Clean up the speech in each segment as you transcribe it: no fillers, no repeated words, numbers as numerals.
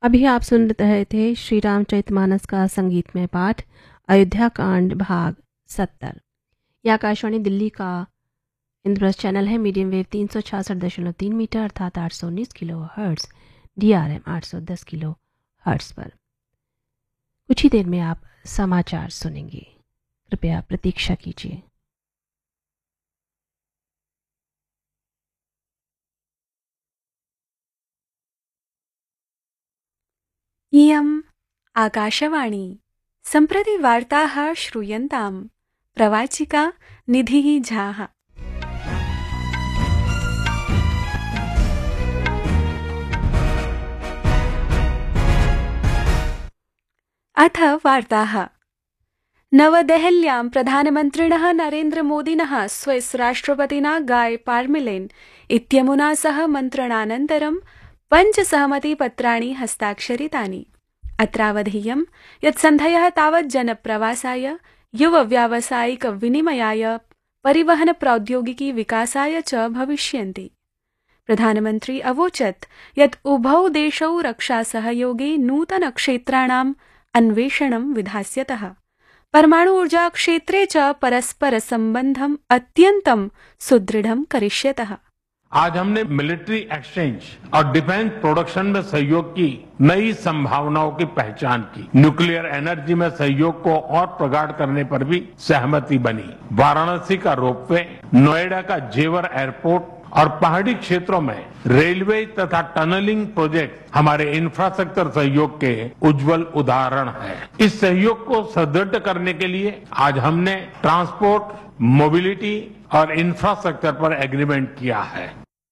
अभी आप सुन रहे थे श्री रामचरितमानस का संगीतमय पाठ अयोध्या कांड भाग 70। यह आकाशवाणी दिल्ली का इंद्रप्रस्थ चैनल है। मीडियम वेव 366.3 मीटर अर्थात 819 kilo hertz, DRM 810 kilo hertz पर। कुछ ही देर में आप समाचार सुनेंगे, कृपया प्रतीक्षा कीजिए। इयम् आकाशवाणी। सम्प्रति वार्ताः श्रूयन्ताम्। प्रवाचिका निधिः झाः। अथ वार्ताः। नवदेहल्यां प्रधानमन्त्रिणः नरेन्द्रमोदिनः स्विस् राष्ट्रपतिना गाय पार्मेलिन इत्यमुना सह मन्त्रणानन्तरं 5 सहमतिपत्राणि हस्ताक्षरितानि। अत्रावधेयं यत् सन्धयः तावत् जनप्रवासाय, युवव्यावसायिक विनिमयाय, परिवहन प्रौद्योगिकी विकासाय च भविष्यन्ति। प्रधानमन्त्री अवोचत् यत् उभौ देशौ रक्षासहयोगे नूतनक्षेत्राणाम् अन्वेषणं विधास्यतः। परमाणु ऊर्जा क्षेत्रे च परस्पर संबंधम अत्यंतं सुदृढ़ं करिष्यतः। आज हमने मिलिट्री एक्सचेंज और डिफेंस प्रोडक्शन में सहयोग की नई संभावनाओं की पहचान की। न्यूक्लियर एनर्जी में सहयोग को और प्रगाढ़ करने पर भी सहमति बनी। वाराणसी का रोपवे, नोएडा का जेवर एयरपोर्ट और पहाड़ी क्षेत्रों में रेलवे तथा टनलिंग प्रोजेक्ट हमारे इंफ्रास्ट्रक्चर सहयोग के उज्जवल उदाहरण हैं। इस सहयोग को सुदृढ़ करने के लिए आज हमने ट्रांसपोर्ट, मोबिलिटी और इंफ्रास्ट्रक्चर पर एग्रीमेंट किया है।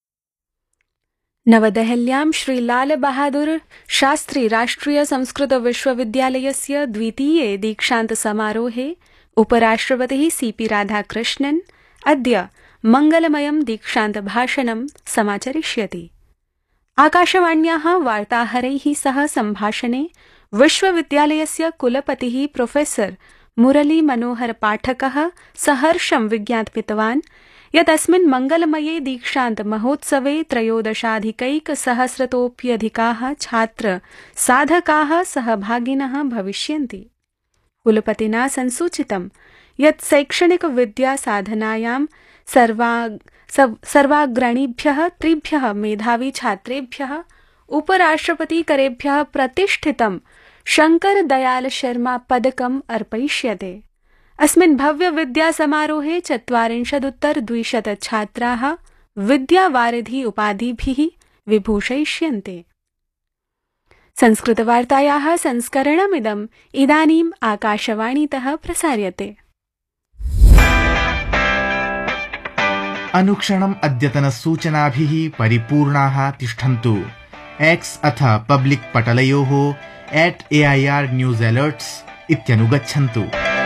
नवदेहल्यां श्री लाल बहादुर शास्त्री राष्ट्रिय संस्कृत विश्वविद्यालयस्य द्वितीये दीक्षान्त समारोहे उपराष्ट्रपतिः CP राधाकृष्णन् अद्य मंगलमयं दीक्षान्त भाषणं समाचरिष्यति। आकाशवाण्याः वार्ताहरैः सह संभाषणे विश्वविद्यालयस्य कुलपतिः प्रोफेसर मुरली मनोहर पाठकः सहर्षं विज्ञापितवान् यत् अस्मिन् मंगलमये दीक्षान्त महोत्सवे 13,100तोऽप्यधिकाः छात्र साधकाः सहभागिनः भविष्यन्ति। कुलपतिना संसूचितं यत् शैक्षणिक विद्या साधनायां सर्वाग्रणीभ्यः 3 मेधावी छात्रेभ्यः उपराष्ट्रपतिकरेभ्यः प्रतिष्ठितं शंकर दयाल शर्मा पदकम् अर्पयिष्यते। अस्मिन् भव्य विद्या समारोहे 44,200 छात्राः विद्यावारिधि उपाधिभिः विभूषयिष्यन्ते। संस्कृतवार्तायाः संस्करणमिदम् इदानीम् आकाशवाणीतः प्रसार्यते। अनुक्षणम् अद्यतनसूचनाभिः परिपूर्णाः तिष्ठन्तु। X अथ public पटलयोः @AIR news alerts इत्यनुगच्छन्तु।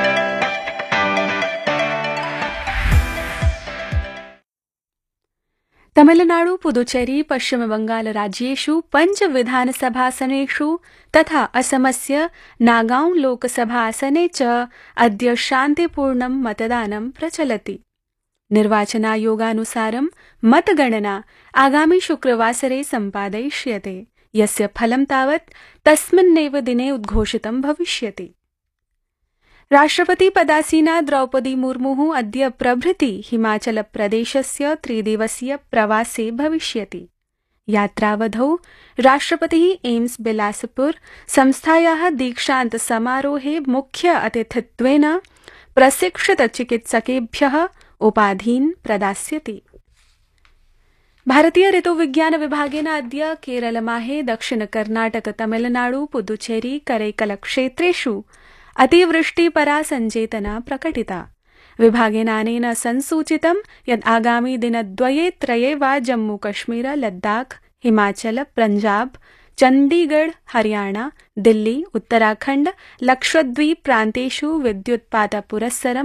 Tamil Nadu, Puducherry, Paschim Bangal राज्येषु 5 विधानसभासनेषु तथा असमस्य नागांव लोकसभासने च अद्य शान्तिपूर्णं मतदानं प्रचलति। निर्वाचनायोगानुसारं मतगणना आगामि शुक्रवासरे सम्पादयिष्यते, यस्य फलं तावत् तस्मिन्नेव दिने उद्घोषितं भविष्यति। राष्ट्रपति पदासीना द्रौपदी मुर्मुः अद्य प्रभृति हिमाचल प्रदेशस्य 3 दिवसीय प्रवासे भविष्यति। यात्रावधौ राष्ट्रपतिः एम्स बिलासपुर संस्थायाः दीक्षान्त समारोहे मुख्य अतिथित्वेन प्रशिक्षित चिकित्सकेभ्यः उपाधीन् प्रदास्यति। भारतीय ऋतुविज्ञान विभागेन अद्य केरलमाहे दक्षिण कर्नाटक, तमिलनाडु, पुदुचेरी, करैकल क्षेत्रेषु अतिवृष्टिपरा संचेतना प्रकटिता। विभागेनानेन संसूचितं यत् आगामि दिनद्वये-3 वा जम्मू कश्मीर, लद्दाख, हिमाचल, पंजाब, चंडीगढ़, हरियाणा, दिल्ली, उत्तराखण्ड, लक्षद्वीप प्रान्तेषु विद्युत्पात पुरस्सरं